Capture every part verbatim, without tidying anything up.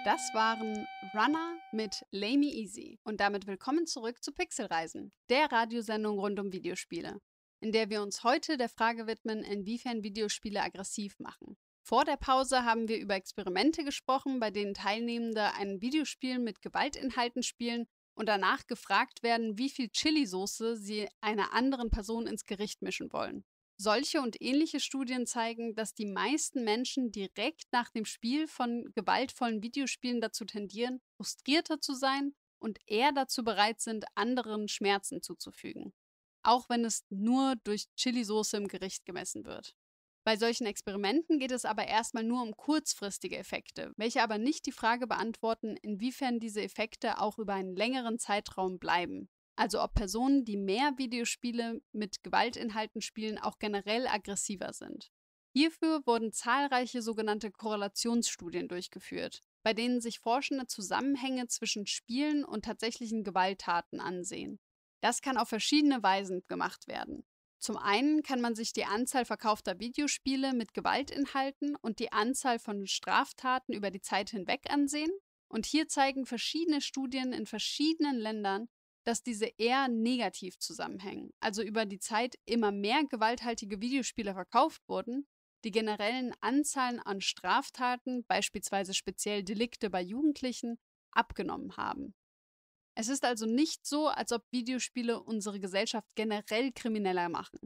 Das waren Runner mit Lay Me Easy und damit willkommen zurück zu Pixelreisen, der Radiosendung rund um Videospiele, in der wir uns heute der Frage widmen, inwiefern Videospiele aggressiv machen. Vor der Pause haben wir über Experimente gesprochen, bei denen Teilnehmende ein Videospiel mit Gewaltinhalten spielen und danach gefragt werden, wie viel Chilisauce sie einer anderen Person ins Gericht mischen wollen. Solche und ähnliche Studien zeigen, dass die meisten Menschen direkt nach dem Spiel von gewaltvollen Videospielen dazu tendieren, frustrierter zu sein und eher dazu bereit sind, anderen Schmerzen zuzufügen. Auch wenn es nur durch Chilisauce im Gericht gemessen wird. Bei solchen Experimenten geht es aber erstmal nur um kurzfristige Effekte, welche aber nicht die Frage beantworten, inwiefern diese Effekte auch über einen längeren Zeitraum bleiben. Also ob Personen, die mehr Videospiele mit Gewaltinhalten spielen, auch generell aggressiver sind. Hierfür wurden zahlreiche sogenannte Korrelationsstudien durchgeführt, bei denen sich Forschende Zusammenhänge zwischen Spielen und tatsächlichen Gewalttaten ansehen. Das kann auf verschiedene Weisen gemacht werden. Zum einen kann man sich die Anzahl verkaufter Videospiele mit Gewaltinhalten und die Anzahl von Straftaten über die Zeit hinweg ansehen. Und hier zeigen verschiedene Studien in verschiedenen Ländern, dass diese eher negativ zusammenhängen, also über die Zeit immer mehr gewalthaltige Videospiele verkauft wurden, die generellen Anzahlen an Straftaten, beispielsweise speziell Delikte bei Jugendlichen, abgenommen haben. Es ist also nicht so, als ob Videospiele unsere Gesellschaft generell krimineller machen.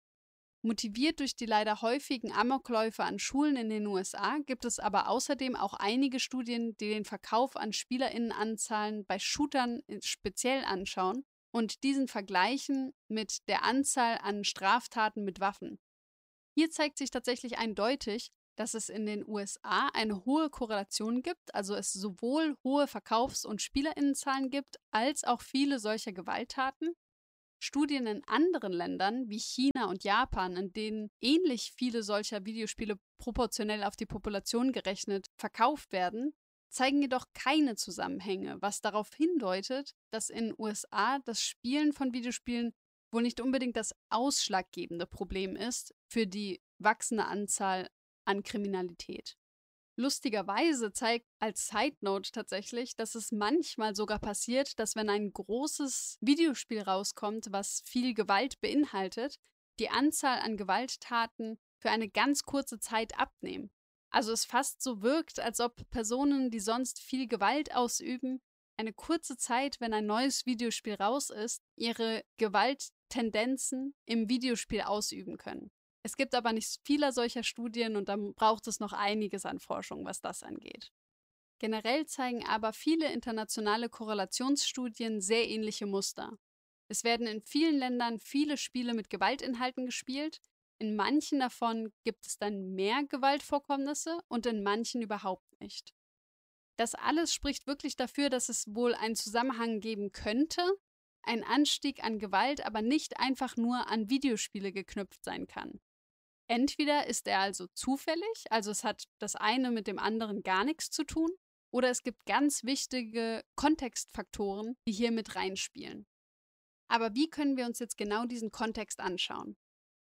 Motiviert durch die leider häufigen Amokläufe an Schulen in den U S A gibt es aber außerdem auch einige Studien, die den Verkauf an SpielerInnenanzahlen bei Shootern speziell anschauen und diesen vergleichen mit der Anzahl an Straftaten mit Waffen. Hier zeigt sich tatsächlich eindeutig, dass es in den U S A eine hohe Korrelation gibt, also es sowohl hohe Verkaufs- und SpielerInnenzahlen gibt, als auch viele solcher Gewalttaten. Studien in anderen Ländern wie China und Japan, in denen ähnlich viele solcher Videospiele proportionell auf die Population gerechnet verkauft werden, zeigen jedoch keine Zusammenhänge, was darauf hindeutet, dass in den U S A das Spielen von Videospielen wohl nicht unbedingt das ausschlaggebende Problem ist für die wachsende Anzahl an Kriminalität. Lustigerweise zeigt als Side Note tatsächlich, dass es manchmal sogar passiert, dass wenn ein großes Videospiel rauskommt, was viel Gewalt beinhaltet, die Anzahl an Gewalttaten für eine ganz kurze Zeit abnehmen. Also es fast so wirkt, als ob Personen, die sonst viel Gewalt ausüben, eine kurze Zeit, wenn ein neues Videospiel raus ist, ihre Gewalttendenzen im Videospiel ausüben können. Es gibt aber nicht viele solcher Studien und dann braucht es noch einiges an Forschung, was das angeht. Generell zeigen aber viele internationale Korrelationsstudien sehr ähnliche Muster. Es werden in vielen Ländern viele Spiele mit Gewaltinhalten gespielt, in manchen davon gibt es dann mehr Gewaltvorkommnisse und in manchen überhaupt nicht. Das alles spricht wirklich dafür, dass es wohl einen Zusammenhang geben könnte, ein Anstieg an Gewalt aber nicht einfach nur an Videospiele geknüpft sein kann. Entweder ist er also zufällig, also es hat das eine mit dem anderen gar nichts zu tun, oder es gibt ganz wichtige Kontextfaktoren, die hier mit reinspielen. Aber wie können wir uns jetzt genau diesen Kontext anschauen?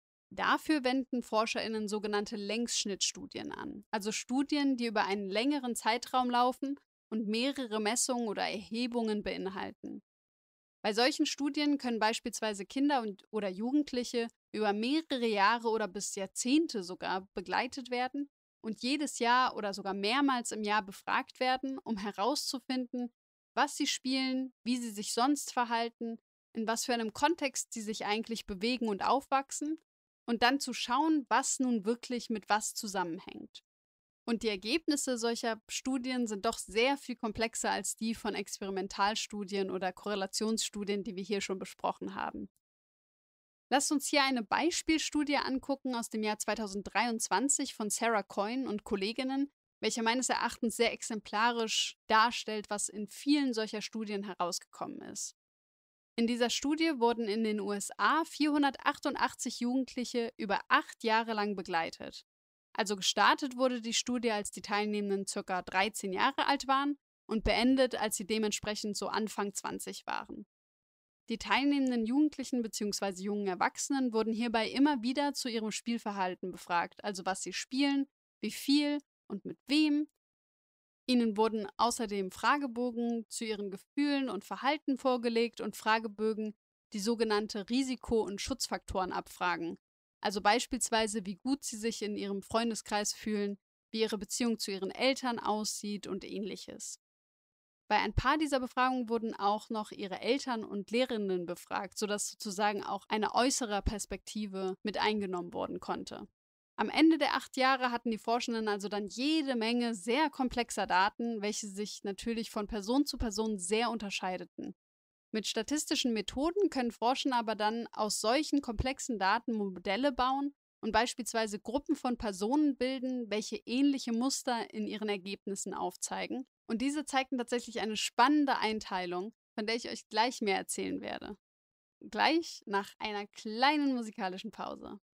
Dafür wenden ForscherInnen sogenannte Längsschnittstudien an, also Studien, die über einen längeren Zeitraum laufen und mehrere Messungen oder Erhebungen beinhalten. Bei solchen Studien können beispielsweise Kinder und, oder Jugendliche über mehrere Jahre oder bis Jahrzehnte sogar begleitet werden und jedes Jahr oder sogar mehrmals im Jahr befragt werden, um herauszufinden, was sie spielen, wie sie sich sonst verhalten, in was für einem Kontext sie sich eigentlich bewegen und aufwachsen und dann zu schauen, was nun wirklich mit was zusammenhängt. Und die Ergebnisse solcher Studien sind doch sehr viel komplexer als die von Experimentalstudien oder Korrelationsstudien, die wir hier schon besprochen haben. Lasst uns hier eine Beispielstudie angucken aus dem Jahr zweitausenddreiundzwanzig von Sarah Coyne und Kolleginnen, welche meines Erachtens sehr exemplarisch darstellt, was in vielen solcher Studien herausgekommen ist. In dieser Studie wurden in den U S A vierhundertachtundachtzig Jugendliche über acht Jahre lang begleitet. Also gestartet wurde die Studie, als die Teilnehmenden ca. dreizehn Jahre alt waren und beendet, als sie dementsprechend so Anfang zwanzig waren. Die teilnehmenden Jugendlichen bzw. jungen Erwachsenen wurden hierbei immer wieder zu ihrem Spielverhalten befragt, also was sie spielen, wie viel und mit wem. Ihnen wurden außerdem Fragebogen zu ihren Gefühlen und Verhalten vorgelegt und Fragebögen, die sogenannte Risiko- und Schutzfaktoren abfragen. Also beispielsweise, wie gut sie sich in ihrem Freundeskreis fühlen, wie ihre Beziehung zu ihren Eltern aussieht und ähnliches. Bei ein paar dieser Befragungen wurden auch noch ihre Eltern und Lehrerinnen befragt, sodass sozusagen auch eine äußere Perspektive mit eingenommen werden konnte. Am Ende der acht Jahre hatten die Forschenden also dann jede Menge sehr komplexer Daten, welche sich natürlich von Person zu Person sehr unterscheideten. Mit statistischen Methoden können Forschende aber dann aus solchen komplexen Daten Modelle bauen und beispielsweise Gruppen von Personen bilden, welche ähnliche Muster in ihren Ergebnissen aufzeigen. Und diese zeigten tatsächlich eine spannende Einteilung, von der ich euch gleich mehr erzählen werde. Gleich nach einer kleinen musikalischen Pause.